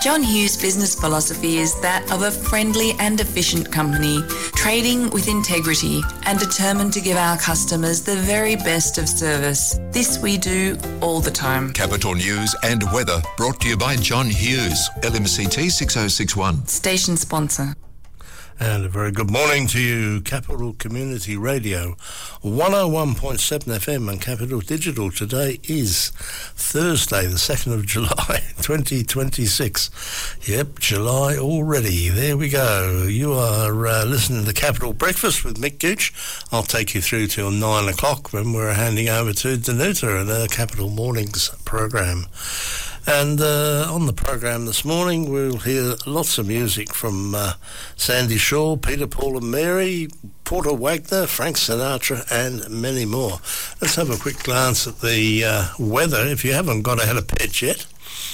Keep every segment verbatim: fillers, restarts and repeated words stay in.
John Hughes' business philosophy is that of a friendly and efficient company, trading with integrity and determined to give our customers the very best of service. This we do all the time. Capital News and Weather brought to you by John Hughes, L M C T six oh six one. Station sponsor. And a very good morning to you, Capital Community Radio, one oh one point seven F M and Capital Digital. Today is Thursday, the second of July, twenty twenty-six. Yep, July already. There we go. You are uh, listening to Capital Breakfast with Mick Gooch. I'll take you through till nine o'clock when we're handing over to Danuta and the Capital Mornings program. And uh, on the program this morning, we'll hear lots of music from uh, Sandy Shaw, Peter, Paul and Mary, Porter Wagner, Frank Sinatra, and many more. Let's have a quick glance at the uh, weather. If you haven't got ahead of pitch yet,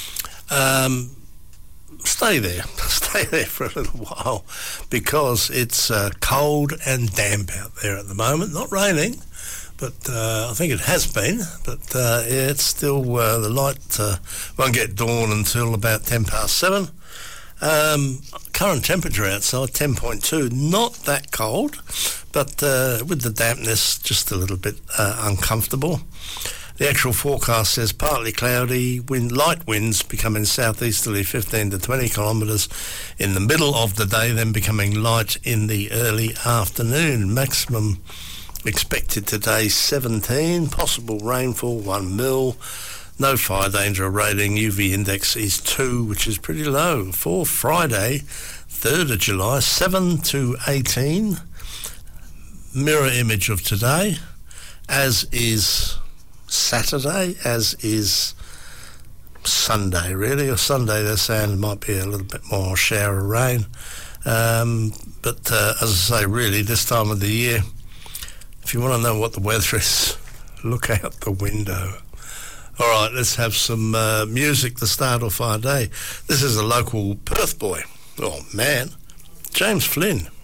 um, stay there. Stay there for a little while because it's uh, cold and damp out there at the moment. Not raining, but uh, I think it has been, but uh, yeah, it's still, uh, the light uh, won't get dawn until about ten past seven. Um, current temperature outside, ten point two, not that cold, but uh, with the dampness, just a little bit uh, uncomfortable. The actual forecast says partly cloudy, wind, light winds becoming southeasterly fifteen to twenty kilometres in the middle of the day, then becoming light in the early afternoon. Maximum expected today seventeen, possible rainfall one mil, no fire danger rating, U V index is two, which is pretty low. For Friday, third of July, seven to eighteen, mirror image of today, as is Saturday, as is Sunday really, or Sunday they're saying there might be a little bit more shower of rain, um, but uh, as I say, really this time of the year, if you want to know what the weather is, look out the window. All right, let's have some uh, music to start off our day. This is a local Perth boy, oh man, James Flynn.